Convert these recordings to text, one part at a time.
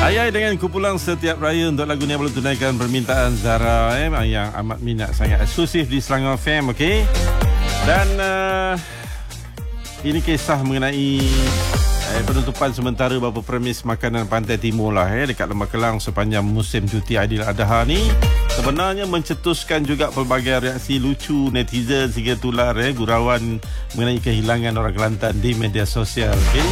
Ayai dengan kumpulan Setiap Raya untuk lagu ni belum tunaikan permintaan Zara yang amat minat, sangat eksklusif di Selangor FM, okey. Dan ini kisah mengenai penutupan sementara beberapa premis makanan pantai timur lah dekat Lembah Kelang sepanjang musim cuti Aidiladha ni. Sebenarnya mencetuskan juga pelbagai reaksi lucu netizen sehingga tular gurauan mengenai kehilangan orang Kelantan di media sosial, okey.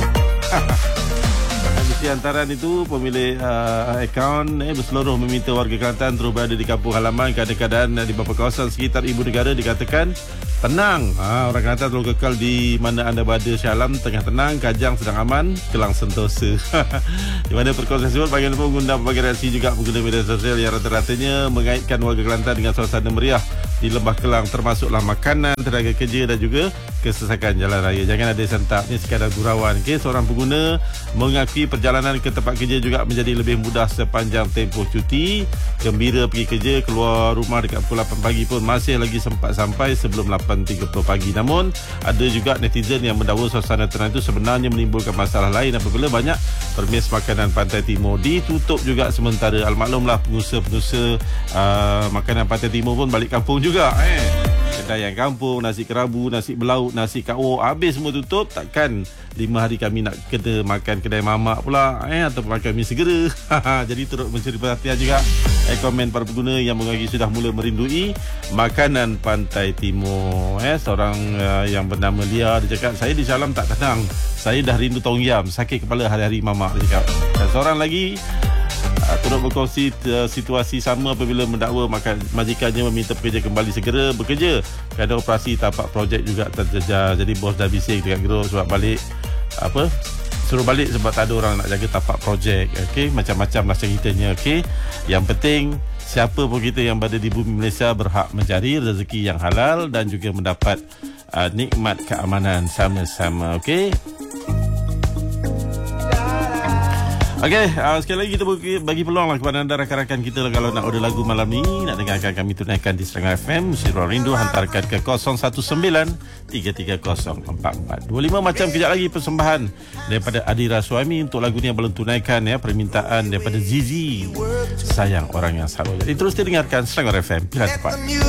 Di antara itu pemilik akaun berseluruh meminta warga Kelantan terus berada di kampung halaman. Kadang-kadang di beberapa kawasan sekitar ibu negara dikatakan tenang. Orang Kelantan terus kekal di mana anda berada. Shah Alam tengah tenang, Kajang sedang aman, Kelang sentosa. Di mana perkongsian tersebut bagian pengguna berbagai reaksi juga pengguna media sosial yang rata-ratanya mengaitkan warga Kelantan dengan suasana meriah di Lembah Kelang, termasuklah makanan, tenaga kerja dan juga kesesakan jalan raya. Jangan ada sentap, ni sekadar gurauan. Seorang pengguna mengakui perjalanan ke tempat kerja juga menjadi lebih mudah sepanjang tempoh cuti. Gembira pergi kerja, keluar rumah dekat pukul 8 pagi pun masih lagi sempat sampai sebelum 8.30 pagi. Namun ada juga netizen yang mendakwa suasana tenang itu sebenarnya menimbulkan masalah lain apabila banyak permis makanan pantai timur ditutup juga sementara. Almaklumlah pengusaha-pengusaha makanan pantai timur pun balik kampung juga. Kedai yang kampung, nasi kerabu, nasi belauk, nasi kawok, habis semua tutup. Takkan 5 hari kami nak kena makan kedai mamak pula atau makan mi segera. Jadi turut mencuri perhatian juga komen para pengguna yang mengakui sudah mula merindui makanan pantai timur. Seorang yang bernama Lia, dia cakap, saya di Shah Alam tak tenang, saya dah rindu Tong Yam, sakit kepala hari-hari mamak, dia cakap. Dan seorang lagi turut berkongsi situasi sama apabila mendakwa majikannya meminta pekerja kembali segera bekerja kerana operasi tapak projek juga terjejar. Jadi bos dah bising dekat grup sebab suruh balik sebab tak ada orang nak jaga tapak projek. Okey, macam-macam lah ceritanya. Okey, yang penting siapa pun kita yang berada di bumi Malaysia berhak mencari rezeki yang halal dan juga mendapat nikmat keamanan sama-sama. Okey. Okey, sekali lagi kita bagi peluang lah kepada anda rakan-rakan kita lah, kalau nak order lagu malam ni, nak dengarkan kami tunaikan di Selangor FM, Sirul Rindu, hantarkan ke 019-330-4425. Macam kejap lagi persembahan daripada Adira Suami untuk lagu ni yang belum tunaikan permintaan daripada Zizi, Sayang Orang Yang Selalu. Jadi terus dengarkan Selangor FM, pilihan tepat.